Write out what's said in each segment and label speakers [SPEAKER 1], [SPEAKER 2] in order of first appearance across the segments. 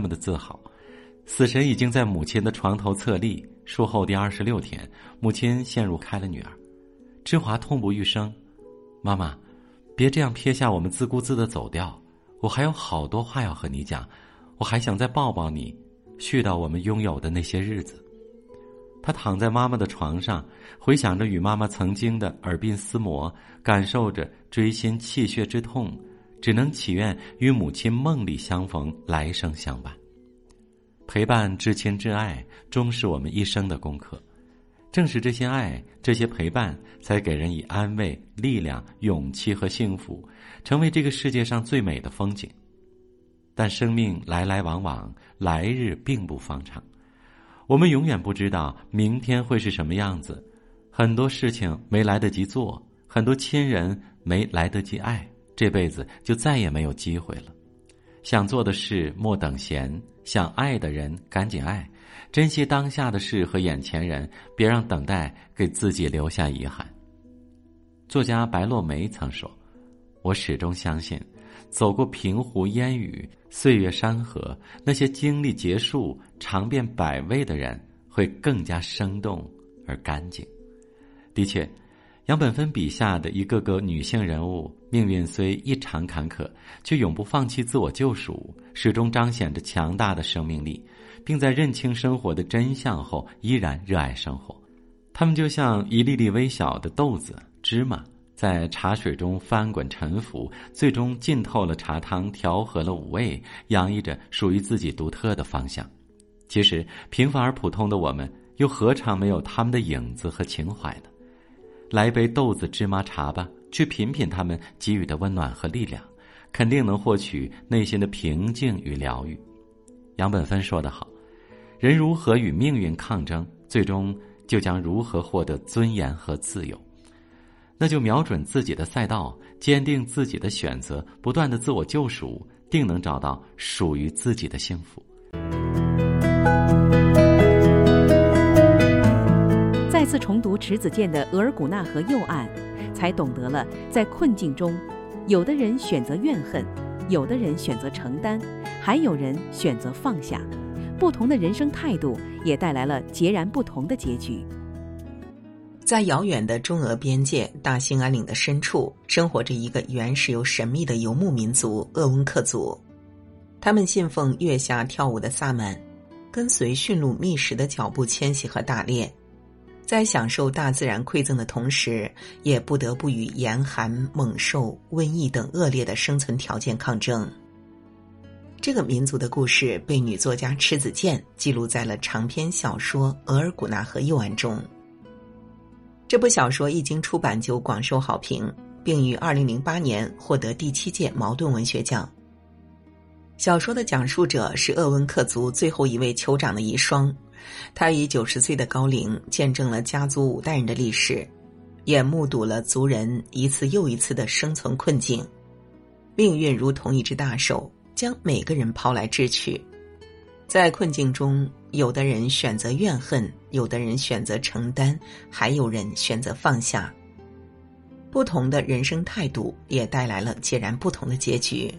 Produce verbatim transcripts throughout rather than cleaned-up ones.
[SPEAKER 1] 么的自豪。死神已经在母亲的床头侧立，术后第二十六天，母亲陷入开了女儿。芝华痛不欲生，妈妈，别这样撇下我们自顾自地走掉，我还有好多话要和你讲，我还想再抱抱你，絮叨我们拥有的那些日子。他躺在妈妈的床上，回想着与妈妈曾经的耳鬓厮磨，感受着锥心泣血之痛，只能祈愿与母亲梦里相逢，来生相伴。陪伴至亲至爱，终是我们一生的功课。正是这些爱，这些陪伴，才给人以安慰、力量、勇气和幸福，成为这个世界上最美的风景。但生命来来往往，来日并不方长，我们永远不知道明天会是什么样子。很多事情没来得及做，很多亲人没来得及爱，这辈子就再也没有机会了。想做的事莫等闲，想爱的人赶紧爱，珍惜当下的事和眼前人，别让等待给自己留下遗憾。作家白落梅曾说，我始终相信，走过平湖烟雨，岁月山河，那些经历结束尝遍百味的人，会更加生动而干净。的确，杨本芬笔下的一个个女性人物，命运虽异常坎坷，却永不放弃自我救赎，始终彰显着强大的生命力，并在认清生活的真相后依然热爱生活。她们就像一粒粒微小的豆子、芝麻，在茶水中翻滚沉浮，最终浸透了茶汤，调和了五味，洋溢着属于自己独特的方向。其实平凡而普通的我们，又何尝没有他们的影子和情怀呢？来一杯豆子芝麻茶吧，去品品他们给予的温暖和力量，肯定能获取内心的平静与疗愈。杨本芬说得好，人如何与命运抗争，最终就将如何获得尊严和自由。那就瞄准自己的赛道，坚定自己的选择，不断的自我救赎，定能找到属于自己的幸福。
[SPEAKER 2] 再次重读迟子建的《额尔古纳河右岸》，才懂得了在困境中，有的人选择怨恨，有的人选择承担，还有人选择放下。不同的人生态度也带来了截然不同的结局。
[SPEAKER 3] 在遥远的中俄边界大兴安岭的深处，生活着一个原始又神秘的游牧民族鄂温克族。他们信奉月下跳舞的萨满，跟随驯鹿觅食的脚步迁徙和打猎，在享受大自然馈赠的同时，也不得不与严寒、猛兽、瘟疫等恶劣的生存条件抗争。这个民族的故事被女作家迟子建记录在了长篇小说《额尔古纳河右岸》中。这部小说一经出版就广受好评，并于二零零八年获得第七届茅盾文学奖。小说的讲述者是鄂温克族最后一位酋长的遗孀，他以九十岁的高龄见证了家族五代人的历史，也目睹了族人一次又一次的生存困境。命运如同一只大手，将每个人抛来掷去。在困境中，有的人选择怨恨，有的人选择承担，还有人选择放下。不同的人生态度也带来了截然不同的结局。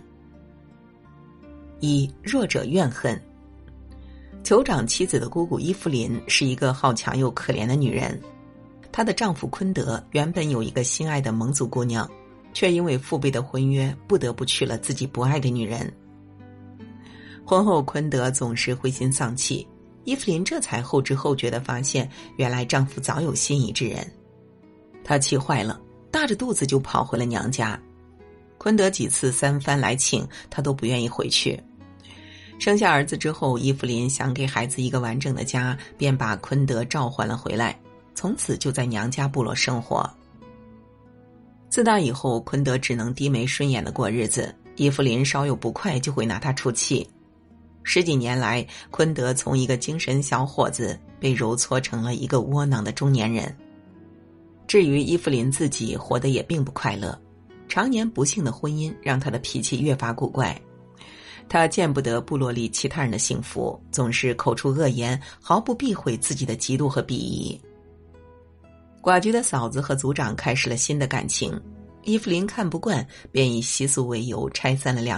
[SPEAKER 3] 一，弱者怨恨。酋长妻子的姑姑伊芙琳是一个好强又可怜的女人。她的丈夫昆德原本有一个心爱的蒙族姑娘，却因为父辈的婚约不得不娶了自己不爱的女人。婚后昆德总是灰心丧气，伊芙琳这才后知后觉地发现，原来丈夫早有心仪之人。她气坏了，大着肚子就跑回了娘家。昆德几次三番来请，她都不愿意回去。生下儿子之后，伊芙琳想给孩子一个完整的家，便把昆德召唤了回来，从此就在娘家部落生活。自那以后，昆德只能低眉顺眼地过日子，伊芙琳稍有不快就会拿他出气。十几年来，昆德从一个精神小伙子被揉搓成了一个窝囊的中年人。至于伊芙琳自己，活得也并不快乐，常年不幸的婚姻让她的脾气越发古怪。她见不得部落里其他人的幸福，总是口出恶言，毫不避讳自己的嫉妒和鄙夷。寡居的嫂子和族长开始了新的感情，伊芙琳看不惯，便以习俗为由拆散了两